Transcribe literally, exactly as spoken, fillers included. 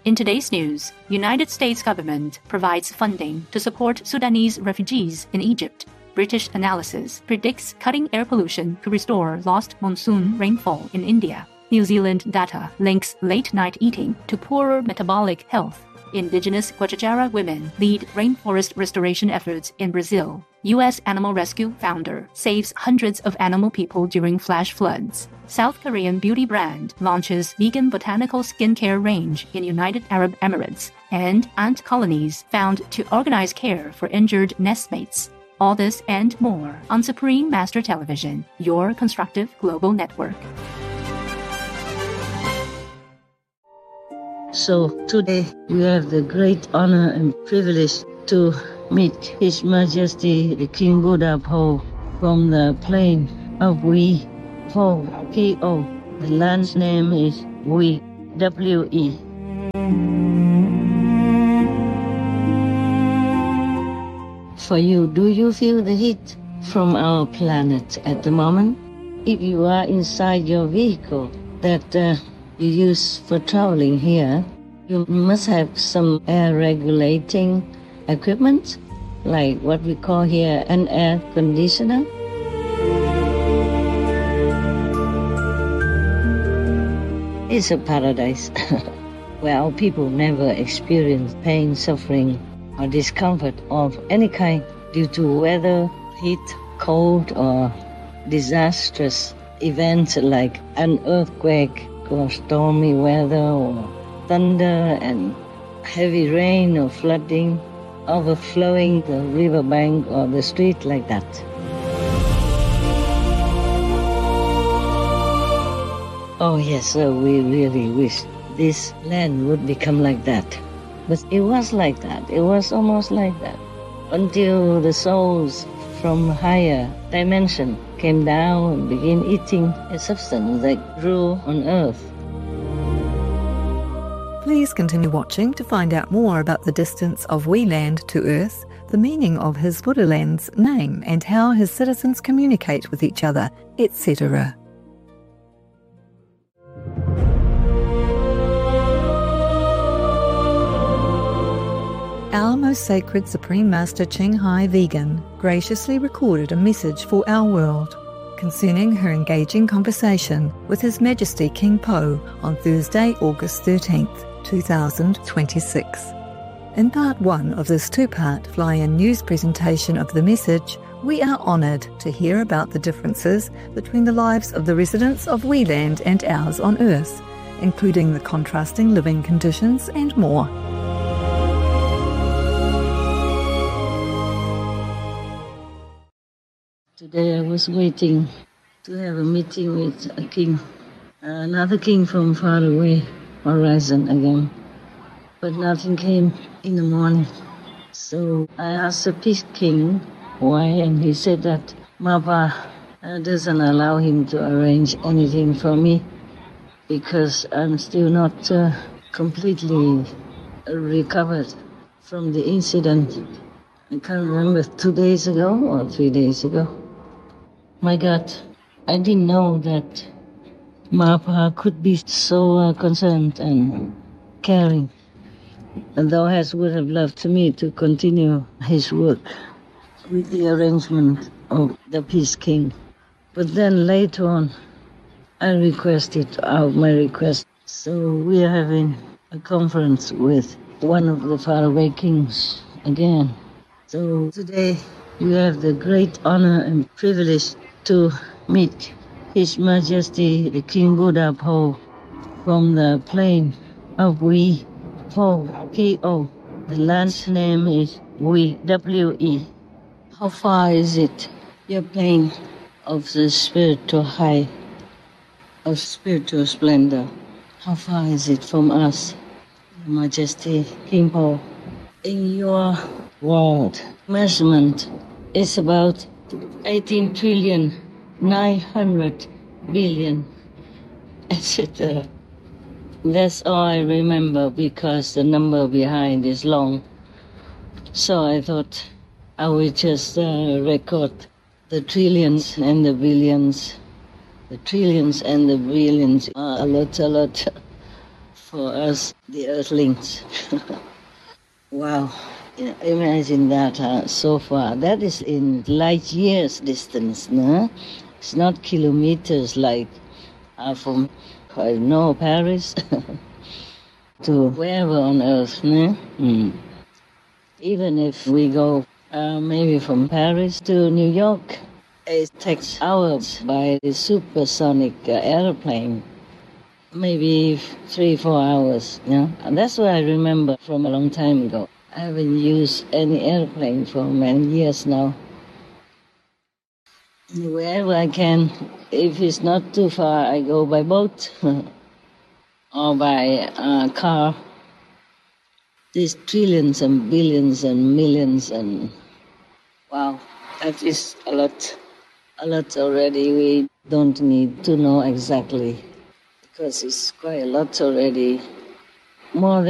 In today's news, United States government provides funding to support Sudanese refugees in Egypt. British analysis predicts cutting air pollution could restore lost monsoon rainfall in India. New Zealand data links late-night eating to poorer metabolic health. Indigenous Guajajara women lead rainforest restoration efforts in Brazil. U S animal rescue founder saves hundreds of animal people during flash floods. South Korean beauty brand launches vegan botanical skincare range in United Arab Emirates. And ant colonies found to organize care for injured nestmates. All this and more on Supreme Master Television, your constructive global network. So today we have the great honor and privilege to meet His Majesty the King Buddha Po from the plain of Wei Po, P O. The land's name is Wei, W E. For you, do you feel the heat from our planet at the moment? If you are inside your vehicle that uh, you use for traveling here, you must have some air regulating equipment, like what we call here an air conditioner. It's a paradise where our people never experience pain, suffering, or discomfort of any kind due to weather, heat, cold, or disastrous events like an earthquake, or stormy weather, or thunder and heavy rain, or flooding, overflowing the riverbank or the street like that. Oh yes, sir, we really wish this land would become like that. But it was like that. It was almost like that until the souls from higher dimension came down and began eating a substance that grew on earth. Please continue watching to find out more about the distance of Wei Land to Earth, the meaning of his Buddha Land's name, and how his citizens communicate with each other, et cetera. Our most sacred Supreme Master Ching Hai Vegan graciously recorded a message for our world concerning her engaging conversation with His Majesty King Po on Thursday, August thirteenth, two thousand twenty-six. In part one of this two-part fly-in news presentation of the message, we are honoured to hear about the differences between the lives of the residents of Wei Land and ours on Earth, including the contrasting living conditions and more. Today I was waiting to have a meeting with a king, another king from far away horizon again. But nothing came in the morning. So I asked the Peace King why, and he said that Mapa uh, doesn't allow him to arrange anything for me because I'm still not uh, completely recovered from the incident. I can't remember, two days ago or three days ago. My God, I didn't know that Mapa could be so uh, concerned and caring. And though Has would have loved me to continue his work with the arrangement of the Peace King. But then later on, I requested out my request. So we are having a conference with one of the faraway kings again. So today we have the great honor and privilege to meet His Majesty the King Buddha Po from the plain of Wei Po, P O. The land's name is Wei, W E. How far is it, your plane of the spiritual high, of spiritual splendor? How far is it from us, Your Majesty King Po? In your world measurement, it's about eighteen trillion, nine hundred billion, et cetera. That's all I remember because the number behind is long. So I thought I would just uh, record the trillions and the billions. The trillions and the billions are a lot, a lot for us, the Earthlings. Wow. Yeah, imagine that uh, so far. That is in light years distance, no? It's not kilometers like uh, from, I don't know, Paris to wherever on earth, no? Mm. Even if we go uh, maybe from Paris to New York, it takes hours by the supersonic uh, airplane. Maybe three, four hours, yeah? And that's what I remember from a long time ago. I haven't used any airplane for many years now. Wherever I can, if it's not too far, I go by boat or by uh, car. There's trillions and billions and millions and wow, that is a lot, a lot already. We don't need to know exactly because it's quite a lot already. More